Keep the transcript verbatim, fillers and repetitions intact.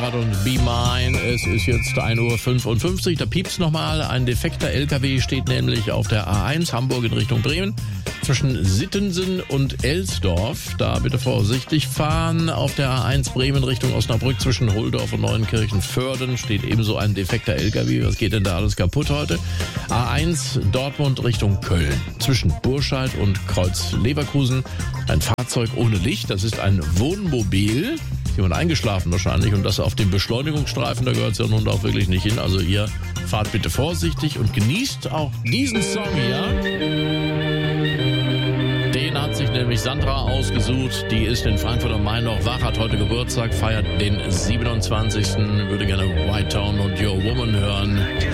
Stuttgart und Be Mine. Es ist jetzt ein Uhr fünfundfünfzig. Da piept's nochmal. Ein defekter L K W steht nämlich auf der A eins Hamburg in Richtung Bremen. Zwischen Sittensen und Elsdorf. Da bitte vorsichtig fahren. Auf der A eins Bremen Richtung Osnabrück zwischen Holdorf und Neuenkirchen-Vörden steht ebenso ein defekter L K W. Was geht denn da alles kaputt heute? A eins Dortmund Richtung Köln. Zwischen Burscheid und Kreuz Leverkusen ein Fahrzeug ohne Licht. Das ist ein Wohnmobil. Jemand eingeschlafen wahrscheinlich und das auf dem Beschleunigungsstreifen, da gehört es ja nun auch wirklich nicht hin. Also ihr fahrt bitte vorsichtig und genießt auch diesen Song hier. Den hat sich nämlich Sandra ausgesucht. Die ist in Frankfurt am Main noch wach, hat heute Geburtstag, feiert den siebenundzwanzigsten Würde gerne White Town und Your Woman hören.